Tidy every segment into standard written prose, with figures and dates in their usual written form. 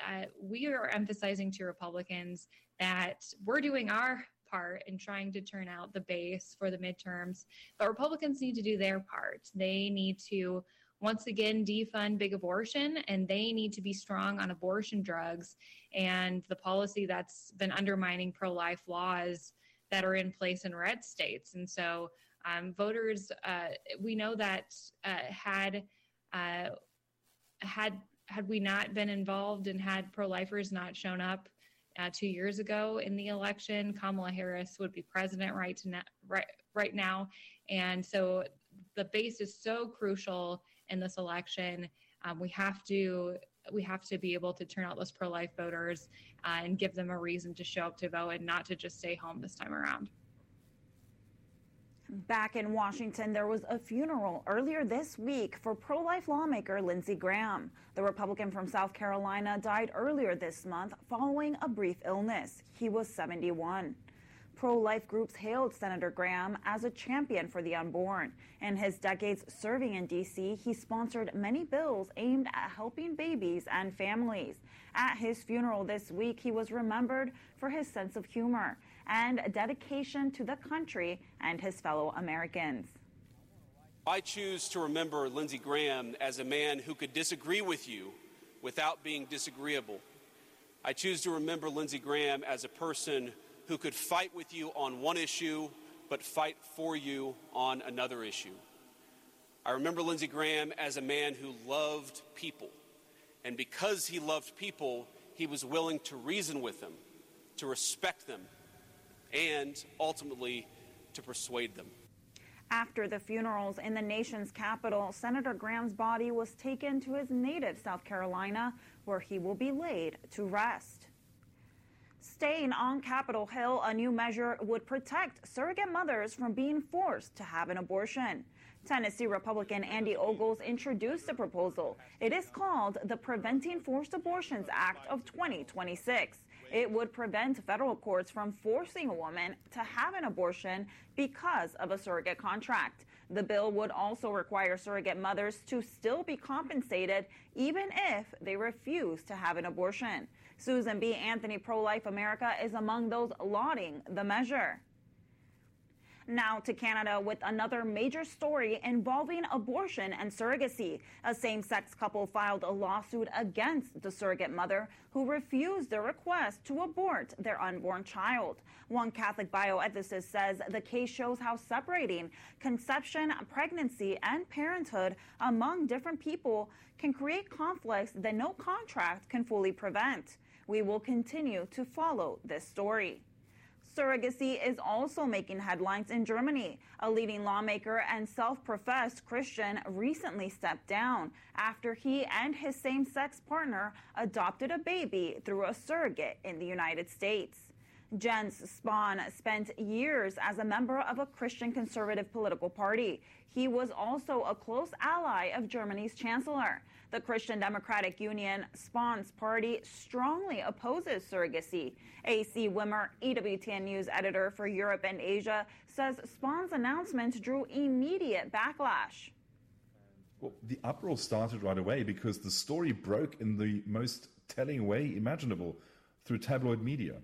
we are emphasizing to Republicans that we're doing our part in trying to turn out the base for the midterms, but Republicans need to do their part. They need to once again defund big abortion, and they need to be strong on abortion drugs and the policy that's been undermining pro-life laws that are in place in red states. And so voters, we know that had we not been involved and had pro-lifers not shown up 2 years ago in the election, Kamala Harris would be president right now. And so the base is so crucial in this election. We have to be able to turn out those pro-life voters and give them a reason to show up to vote and not to just stay home this time around. Back in Washington, there was a funeral earlier this week for pro-life lawmaker Lindsey Graham. The Republican from South Carolina died earlier this month following a brief illness. He was 71. Pro-life groups hailed Senator Graham as a champion for the unborn. In his decades serving in D.C., he sponsored many bills aimed at helping babies and families. At his funeral this week, he was remembered for his sense of humor and dedication to the country and his fellow Americans. I choose to remember Lindsey Graham as a man who could disagree with you without being disagreeable. I choose to remember Lindsey Graham as a person who could fight with you on one issue, but fight for you on another issue. I remember Lindsey Graham as a man who loved people. And because he loved people, he was willing to reason with them, to respect them, and ultimately to persuade them. After the funerals in the nation's capital, Senator Graham's body was taken to his native South Carolina, where he will be laid to rest. Staying on Capitol Hill, a new measure would protect surrogate mothers from being forced to have an abortion. Tennessee Republican Andy Ogles introduced the proposal. It is called the Preventing Forced Abortions Act of 2026. It would prevent federal courts from forcing a woman to have an abortion because of a surrogate contract. The bill would also require surrogate mothers to still be compensated even if they refuse to have an abortion. Susan B. Anthony, Pro-Life America, is among those lauding the measure. Now to Canada with another major story involving abortion and surrogacy. A same-sex couple filed a lawsuit against the surrogate mother who refused their request to abort their unborn child. One Catholic bioethicist says the case shows how separating conception, pregnancy, and parenthood among different people can create conflicts that no contract can fully prevent. We will continue to follow this story. Surrogacy is also making headlines in Germany. A leading lawmaker and self-professed Christian recently stepped down after he and his same-sex partner adopted a baby through a surrogate in the United States. Jens Spahn spent years as a member of a Christian conservative political party. He was also a close ally of Germany's chancellor. The Christian Democratic Union, Spahn's party, strongly opposes surrogacy. A.C. Wimmer, EWTN News editor for Europe and Asia, says Spahn's announcement drew immediate backlash. Well, the uproar started right away because the story broke in the most telling way imaginable through tabloid media.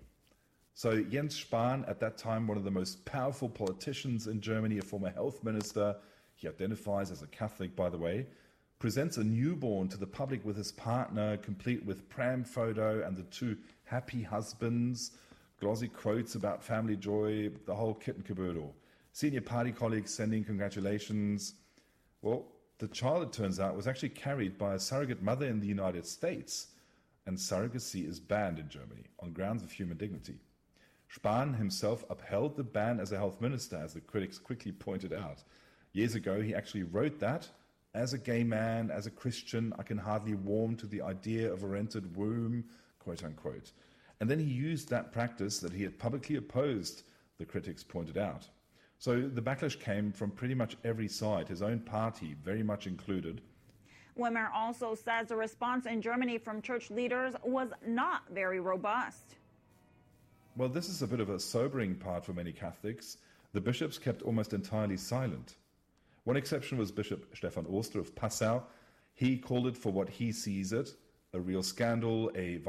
So Jens Spahn, at that time one of the most powerful politicians in Germany, a former health minister, he identifies as a Catholic, by the way, presents a newborn to the public with his partner, complete with pram photo and the two happy husbands, glossy quotes about family joy, the whole kit and caboodle. Senior party colleagues sending congratulations. Well, the child, it turns out, was actually carried by a surrogate mother in the United States, and surrogacy is banned in Germany on grounds of human dignity. Spahn himself upheld the ban as a health minister, as the critics quickly pointed out. Years ago, he actually wrote that, as a gay man, as a Christian, I can hardly warm to the idea of a rented womb, quote unquote. And then he used that practice that he had publicly opposed, the critics pointed out. So the backlash came from pretty much every side, his own party very much included. Wimmer also says the response in Germany from church leaders was not very robust. Well, this is a bit of a sobering part for many Catholics. The bishops kept almost entirely silent. One exception was Bishop Stefan Oster of Passau. He called it for what he sees it, a real scandal, a